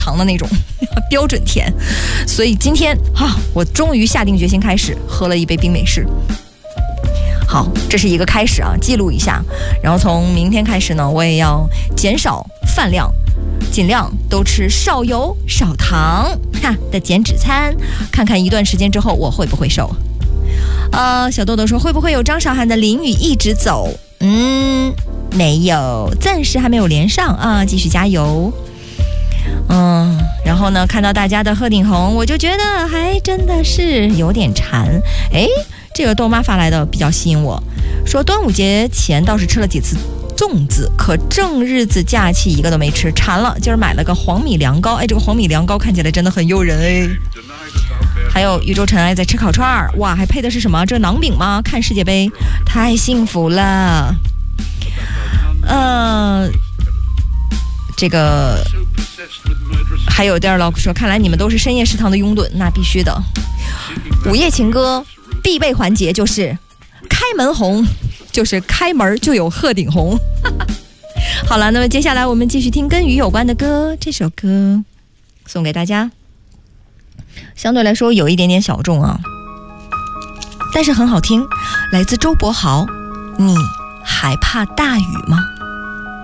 糖的那种标准甜。所以今天我终于下定决心开始喝了一杯冰美式。好，这是一个开始啊，记录一下。然后从明天开始呢，我也要减少饭量，尽量都吃少油少糖的减脂餐，看看一段时间之后我会不会瘦。小豆豆说会不会有张韶涵的淋雨一直走？没有，暂时还没有连上啊，继续加油。然后呢，看到大家的鹤顶红，我就觉得还真的是有点馋。这个豆妈发来的比较吸引我，说端午节前倒是吃了几次粽子，可正日子假期一个都没吃，馋了。今儿买了个黄米凉糕，这个黄米凉糕看起来真的很诱人还有宇宙尘埃在吃烤串，哇，还配的是什么？这个馕饼吗？看世界杯，太幸福了。这个还有第二老说，看来你们都是深夜食堂的拥趸，那必须的。午夜情歌必备环节就是开门红，就是开门就有鹤顶红好了，那么接下来我们继续听跟雨有关的歌，这首歌送给大家，相对来说有一点点小众啊，但是很好听，来自周柏豪，你还怕大雨吗？